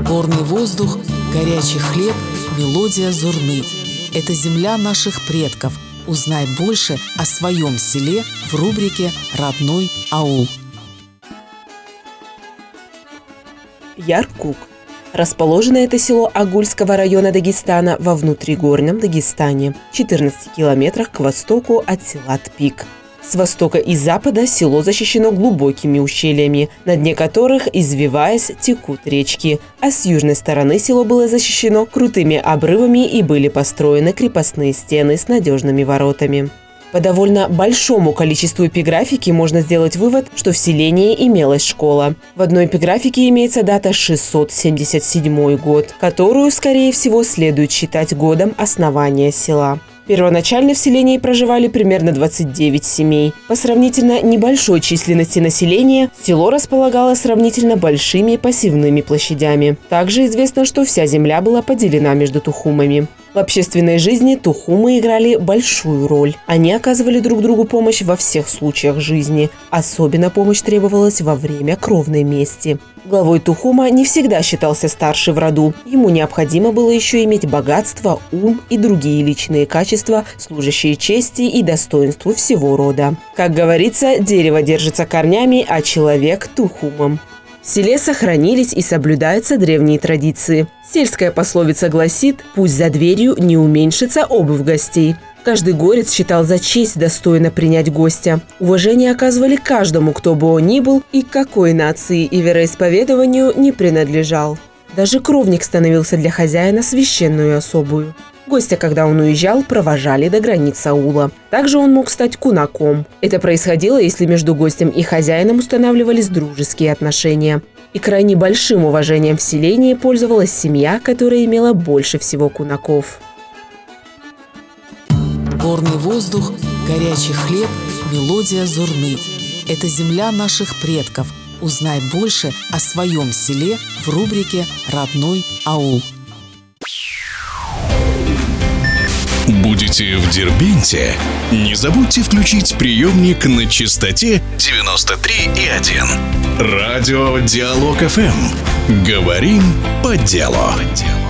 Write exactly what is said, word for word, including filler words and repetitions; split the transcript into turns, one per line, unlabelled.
Горный воздух, горячий хлеб, мелодия зурны. Это земля наших предков. Узнай больше о своем селе в рубрике «Родной аул».
Яркук. Расположено это село Агульского района Дагестана во внутригорном Дагестане, в четырнадцати километрах к востоку от села Тпик. С востока и запада село защищено глубокими ущельями, на дне которых, извиваясь, текут речки, а с южной стороны село было защищено крутыми обрывами и были построены крепостные стены с надежными воротами. По довольно большому количеству эпиграфики можно сделать вывод, что в селении имелась школа. В одной эпиграфике имеется дата шестьсот семьдесят седьмой год, которую, скорее всего, следует считать годом основания села. Первоначально в селении проживали примерно двадцать девять семей. По сравнительно небольшой численности населения село располагало сравнительно большими посевными площадями. Также известно, что вся земля была поделена между тухумами. В общественной жизни тухумы играли большую роль. Они оказывали друг другу помощь во всех случаях жизни. Особенно помощь требовалась во время кровной мести. Главой тухума не всегда считался старший в роду. Ему необходимо было еще иметь богатство, ум и другие личные качества, служащие чести и достоинству всего рода. Как говорится, дерево держится корнями, а человек – тухумом. В селе сохранились и соблюдаются древние традиции. Сельская пословица гласит: «Пусть за дверью не уменьшится обувь гостей». Каждый горец считал за честь достойно принять гостя. Уважение оказывали каждому, кто бы он ни был и к какой нации и вероисповедованию не принадлежал. Даже кровник становился для хозяина священную особую. Гостя, когда он уезжал, провожали до границ аула. Также он мог стать кунаком. Это происходило, если между гостем и хозяином устанавливались дружеские отношения. И крайне большим уважением в селении пользовалась семья, которая имела больше всего кунаков.
Горный воздух, горячий хлеб, мелодия зурны. Это земля наших предков. Узнай больше о своем селе в рубрике «Родной аул».
Будете в Дербенте? Не забудьте включить приемник на частоте девяносто три и один. Радио Диалог эф эм. Говорим по делу.